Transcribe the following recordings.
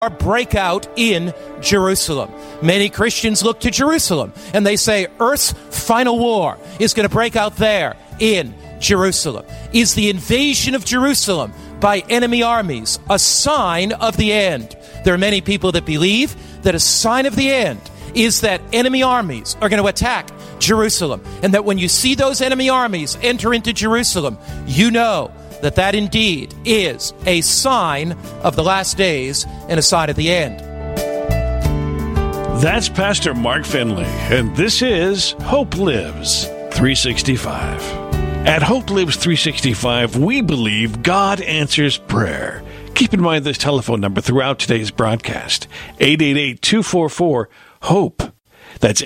break out in Jerusalem. Many Christians look to Jerusalem and they say Earth's final war is going to break out there in Jerusalem. Is the invasion of Jerusalem by enemy armies a sign of the end? There are many people that believe that a sign of the end is that enemy armies are going to attack Jerusalem, and that when you see those enemy armies enter into Jerusalem, you know that that indeed is a sign of the last days and a sign of the end. That's Pastor Mark Finley, and this is Hope Lives 365. At Hope Lives 365, we believe God answers prayer. Keep in mind this telephone number throughout today's broadcast, 888-244-HOPE. That's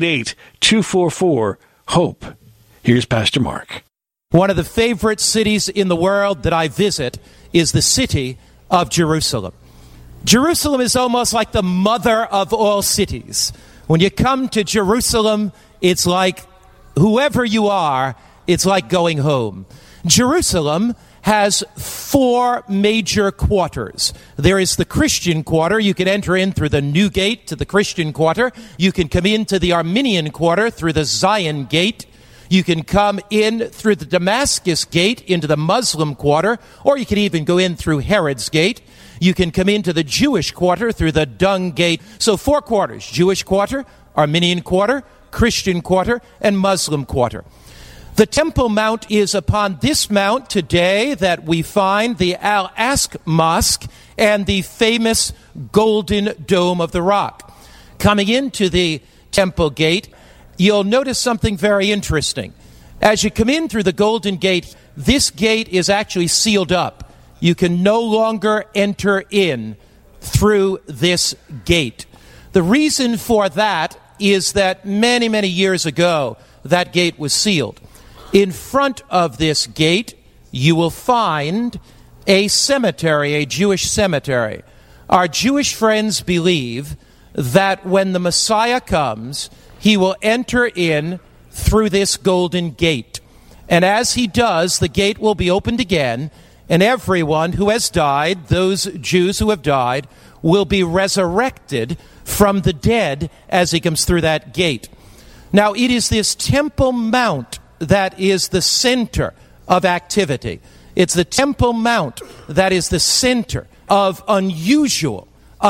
888-244-HOPE. Here's Pastor Mark. One of the favorite cities in the world that I visit is the city of Jerusalem. Jerusalem is almost like the mother of all cities. When you come to Jerusalem, it's like whoever you are, it's like going home. Jerusalem has 4 major quarters. There is the Christian quarter. You can enter in through the New Gate to the Christian quarter. You can come into the Armenian quarter through the Zion Gate. You can come in through the Damascus Gate into the Muslim quarter, or you can even go in through Herod's Gate. You can come into the Jewish quarter through the Dung Gate. So 4 quarters: Jewish quarter, Armenian quarter, Christian quarter, and Muslim quarter. The Temple Mount is upon this mount today that we find the Al-Aqsa Mosque and the famous Golden Dome of the Rock. Coming into the Temple Gate, you'll notice something very interesting. As you come in through the Golden Gate, this gate is actually sealed up. You can no longer enter in through this gate. The reason for that is that many, many years ago, that gate was sealed. In front of this gate, you will find a cemetery, a Jewish cemetery. Our Jewish friends believe that when the Messiah comes, he will enter in through this golden gate. And as he does, the gate will be opened again, and everyone who has died, those Jews who have died, will be resurrected from the dead as he comes through that gate. Now, it is this Temple Mount that is the center of activity. It's the Temple Mount that is the center of unusual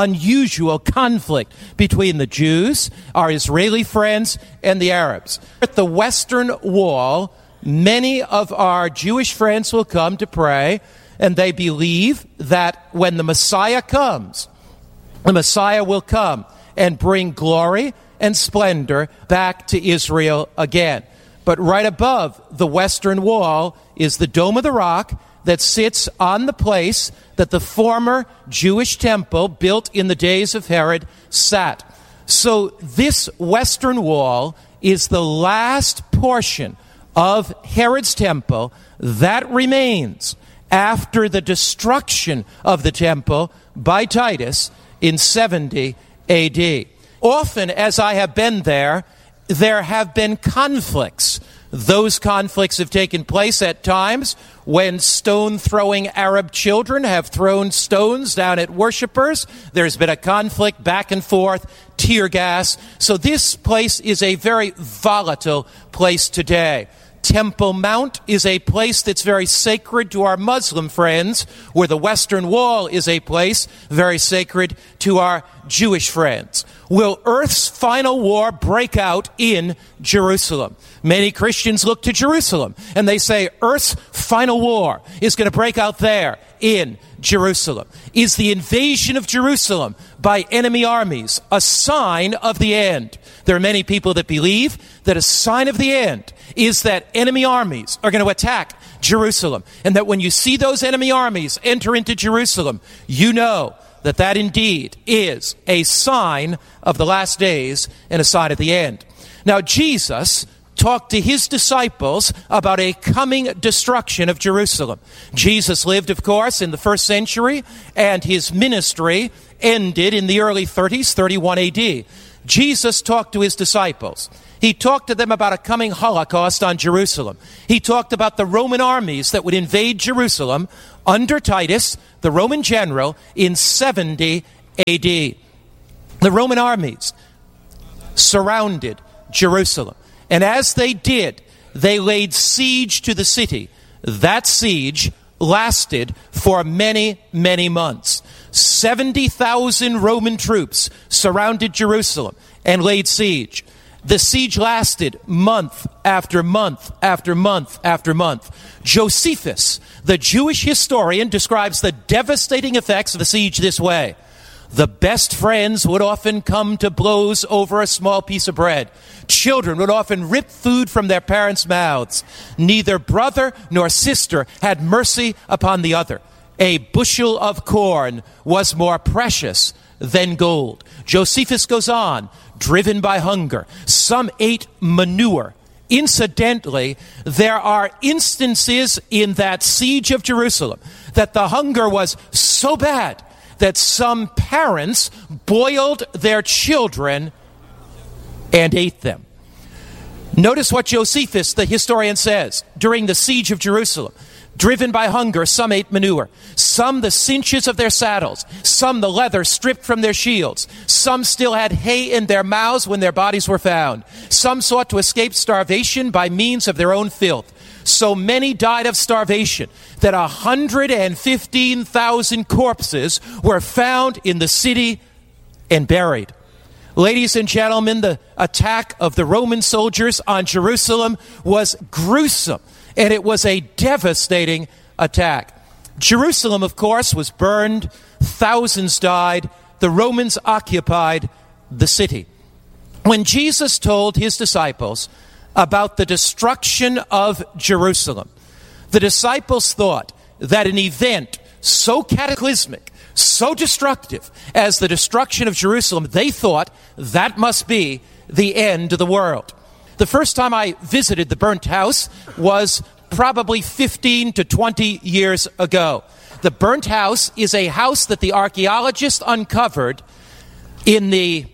conflict between the Jews, our Israeli friends, and the Arabs. At the Western Wall, many of our Jewish friends will come to pray, and they believe that when the Messiah comes, the Messiah will come and bring glory and splendor back to Israel again. But right above the Western Wall is the Dome of the Rock that sits on the place that the former Jewish temple built in the days of Herod sat. So this Western Wall is the last portion of Herod's temple that remains after the destruction of the temple by Titus in 70 A.D. Often, as I have been there have been conflicts. Those conflicts have taken place at times when stone-throwing Arab children have thrown stones down at worshipers. There's been a conflict back and forth, tear gas. So this place is a very volatile place today. Temple Mount is a place that's very sacred to our Muslim friends, where the Western Wall is a place very sacred to our Jewish friends. Will Earth's final war break out in Jerusalem? Many Christians look to Jerusalem and they say Earth's final war is going to break out there in Jerusalem. Is the invasion of Jerusalem by enemy armies a sign of the end? There are many people that believe that a sign of the end is that enemy armies are going to attack Jerusalem, and that when you see those enemy armies enter into Jerusalem, you know that that indeed is a sign of the last days and a sign of the end. Now, Jesus talked to his disciples about a coming destruction of Jerusalem. Jesus lived, of course, in the first century, and his ministry ended in the early 30s, 31 AD. Jesus talked to his disciples. He talked to them about a coming Holocaust on Jerusalem. He talked about the Roman armies that would invade Jerusalem under Titus, the Roman general, in 70 A.D. The Roman armies surrounded Jerusalem. And as they did, they laid siege to the city. That siege lasted for many, many months. 70,000 Roman troops surrounded Jerusalem and laid siege. The siege lasted month after month after month after month. Josephus, the Jewish historian, describes the devastating effects of the siege this way. The best friends would often come to blows over a small piece of bread. Children would often rip food from their parents' mouths. Neither brother nor sister had mercy upon the other. A bushel of corn was more precious than gold. Josephus goes on, driven by hunger. Some ate manure. Incidentally, there are instances in that siege of Jerusalem that the hunger was so bad that some parents boiled their children and ate them. Notice what Josephus, the historian, says. During the siege of Jerusalem, driven by hunger, some ate manure, some the cinches of their saddles, some the leather stripped from their shields, some still had hay in their mouths when their bodies were found, some sought to escape starvation by means of their own filth. So many died of starvation that 115,000 corpses were found in the city and buried. Ladies and gentlemen, the attack of the Roman soldiers on Jerusalem was gruesome, and it was a devastating attack. Jerusalem, of course, was burned. Thousands died. The Romans occupied the city. When Jesus told his disciples about the destruction of Jerusalem, the disciples thought that an event so cataclysmic, so destructive as the destruction of Jerusalem, they thought that must be the end of the world. The first time I visited the burnt house was probably 15 to 20 years ago. The burnt house is a house that the archaeologists uncovered in the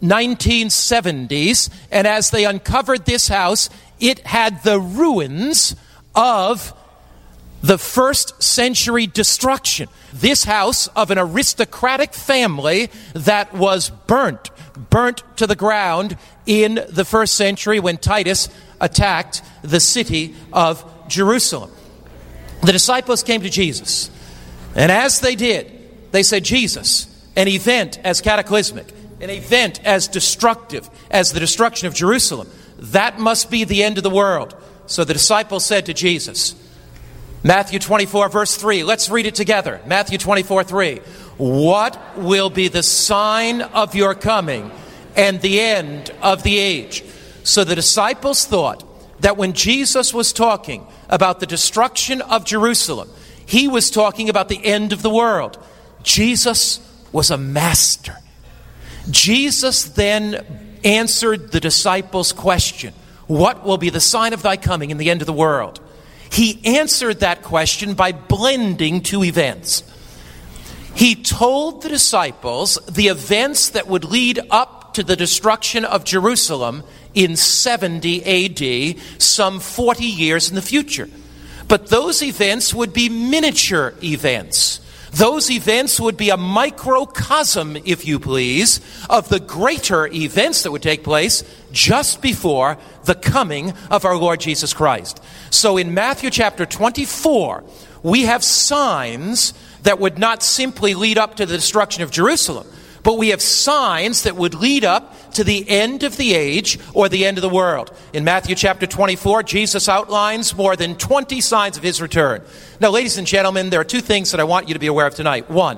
1970s, and as they uncovered this house, it had the ruins of the first century destruction. This house of an aristocratic family that was burnt to the ground in the first century when Titus attacked the city of Jerusalem. The disciples came to Jesus, and as they did, they said, Jesus, an event as cataclysmic, an event as destructive as the destruction of Jerusalem, that must be the end of the world. So the disciples said to Jesus, Matthew 24, verse 3, let's read it together. Matthew 24, 3. What will be the sign of your coming and the end of the age? So the disciples thought that when Jesus was talking about the destruction of Jerusalem, he was talking about the end of the world. Jesus was a master. Jesus then answered the disciples' question, what will be the sign of thy coming and the end of the world? He answered that question by blending two events. He told the disciples the events that would lead up to the destruction of Jerusalem in 70 A.D., some 40 years in the future. But those events would be miniature events. Those events would be a microcosm, if you please, of the greater events that would take place just before the coming of our Lord Jesus Christ. So in Matthew chapter 24, we have signs that would not simply lead up to the destruction of Jerusalem, but we have signs that would lead up to the end of the age or the end of the world. In Matthew chapter 24, Jesus outlines more than 20 signs of his return. Now, ladies and gentlemen, there are two things that I want you to be aware of tonight. One,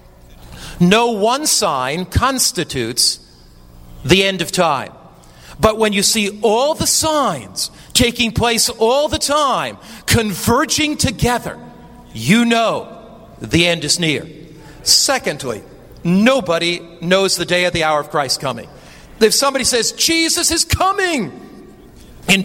no one sign constitutes the end of time. But when you see all the signs taking place all the time, converging together, you know the end is near. Secondly, nobody knows the day or the hour of Christ's coming. If somebody says, Jesus is coming in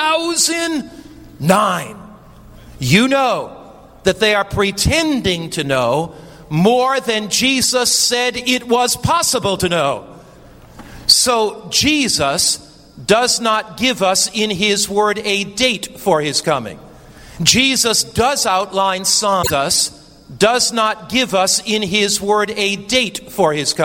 2009, you know that they are pretending to know more than Jesus said it was possible to know. So Jesus does not give us in his word a date for his coming. Jesus does outline signs us does not give us in his word a date for his coming.